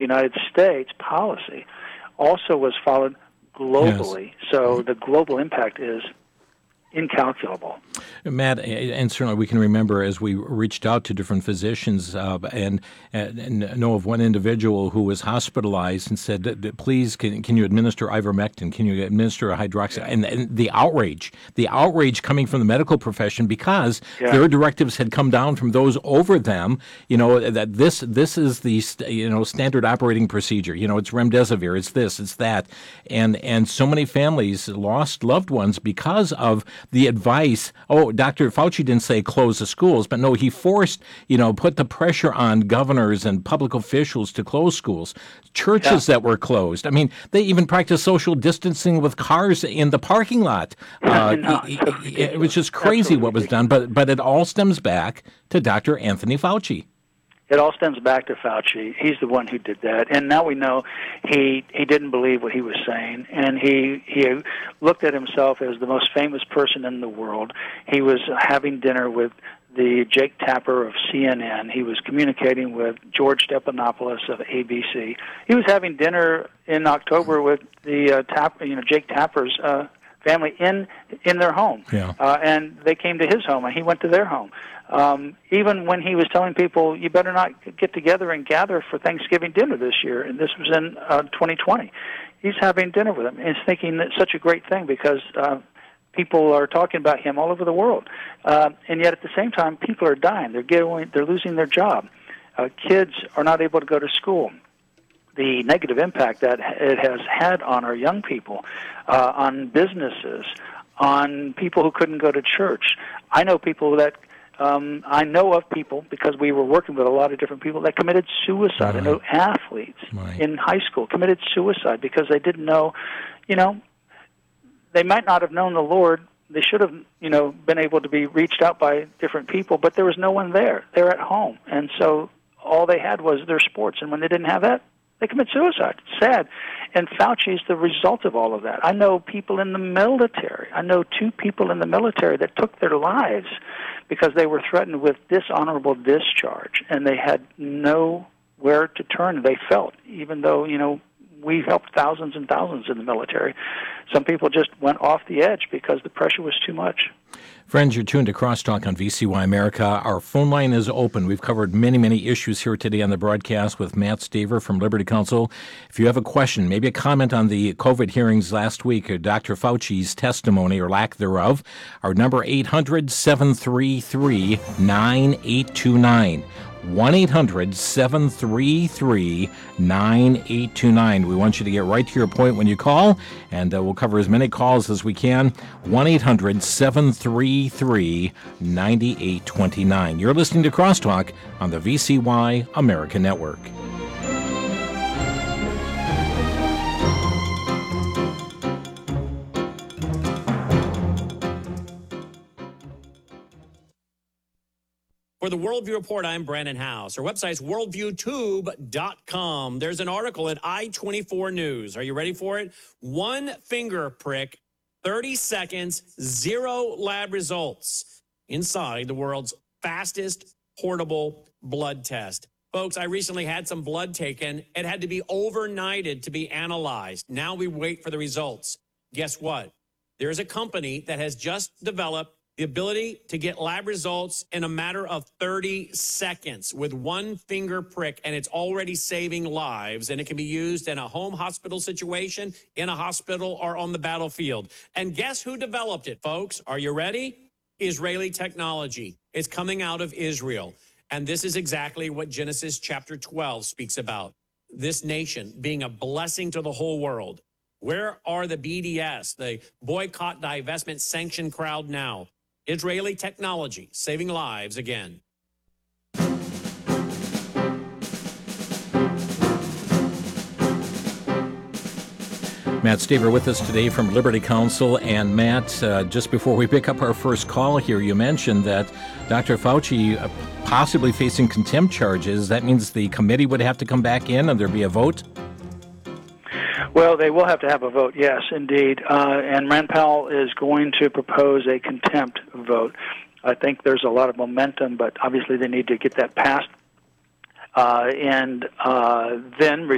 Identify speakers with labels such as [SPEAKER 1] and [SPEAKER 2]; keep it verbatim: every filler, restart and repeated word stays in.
[SPEAKER 1] United States policy also was followed globally. Yes. So the global impact is incalculable.
[SPEAKER 2] Matt, and certainly we can remember as we reached out to different physicians uh, and, and know of one individual who was hospitalized and said, please, can, can you administer ivermectin? Can you administer a hydroxy? And, and the outrage, the outrage coming from the medical profession because yeah. their directives had come down from those over them, you know, that this this is the, you know, standard operating procedure. You know, it's remdesivir, it's this, it's that. And, and so many families lost loved ones because of the advice. Oh, Doctor Fauci didn't say close the schools, but no, he forced, you know, put the pressure on governors and public officials to close schools, churches yeah. that were closed. I mean, they even practiced social distancing with cars in the parking lot. Uh,
[SPEAKER 1] no,
[SPEAKER 2] it, it, it was just crazy what was done, but but it all stems back to Doctor Anthony Fauci.
[SPEAKER 1] It all stems back to Fauci. He's the one who did that, and now we know he he didn't believe what he was saying, and he he looked at himself as the most famous person in the world. He was having dinner with the Jake Tapper of C N N. He was communicating with George Stephanopoulos of A B C. He was having dinner in October with the uh, Tap, you know, Jake Tapper's uh, family in in their home,
[SPEAKER 2] yeah.
[SPEAKER 1] uh, and they came to his home, and he went to their home. Um, even when he was telling people, you better not get together and gather for Thanksgiving dinner this year, and this was in uh, twenty twenty, he's having dinner with them. And he's thinking that's such a great thing because uh, people are talking about him all over the world. Uh, and yet at the same time, people are dying. They're, getting, they're losing their job. Uh, kids are not able to go to school. The negative impact that it has had on our young people, uh, on businesses, on people who couldn't go to church. I know people that Um, I know of people, because we were working with a lot of different people, that committed suicide. Right. I know athletes right. in high school committed suicide because they didn't know, you know, they might not have known the Lord. They should have, you know, been able to be reached out by different people, but there was no one there. They're at home. And so all they had was their sports. And when they didn't have that, they commit suicide. It's sad. And Fauci's the result of all of that. I know people in the military. I know two people in the military that took their lives because they were threatened with dishonorable discharge, and they had nowhere to turn, they felt, even though, you know, we helped thousands and thousands in the military. Some people just went off the edge because the pressure was too much.
[SPEAKER 2] Friends, you're tuned to Crosstalk on V C Y America. Our phone line is open. We've covered many, many issues here today on the broadcast with Matt Staver from Liberty Counsel. If you have a question, maybe a comment on the COVID hearings last week, or Doctor Fauci's testimony or lack thereof, our number eight hundred, seven three three, nine eight two nine. one eight hundred, seven three three, nine eight two nine. We want you to get right to your point when you call, and uh, we'll cover as many calls as we can. one eight hundred, seven three three, nine eight two nine. You're listening to Crosstalk on the V C Y America Network.
[SPEAKER 3] For the Worldview Report, I'm Brandon House. Our website's worldview tube dot com. There's an article at I twenty-four News. Are you ready for it? One finger prick, thirty seconds, zero lab results inside the world's fastest portable blood test. Folks, I recently had some blood taken. It had to be overnighted to be analyzed. Now we wait for the results. Guess what? There's a company that has just developed the ability to get lab results in a matter of thirty seconds with one finger prick, and it's already saving lives, and it can be used in a home hospital situation, in a hospital, or on the battlefield. And guess who developed it, folks? Are you ready? Israeli technology. It's coming out of Israel. And this is exactly what Genesis chapter twelve speaks about. This nation being a blessing to the whole world. Where are the B D S, the boycott, divestment, sanction crowd now? Israeli technology, saving lives again.
[SPEAKER 2] Matt Staver with us today from Liberty Counsel. And Matt, uh, just before we pick up our first call here, you mentioned that Doctor Fauci uh, possibly facing contempt charges. That means the committee would have to come back in and there'd be a vote?
[SPEAKER 1] Well, they will have to have a vote, yes, indeed. Uh, and Rand Paul is going to propose a contempt vote. I think there's a lot of momentum, but obviously they need to get that passed. Uh, and uh, then